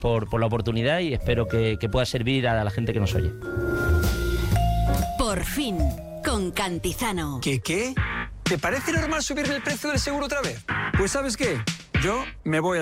por la oportunidad y espero que pueda servir a la gente que nos oye. Por fin, con Cantizano. ¿Qué? ¿Te parece normal subir el precio del seguro otra vez? Pues ¿sabes qué? Yo me voy a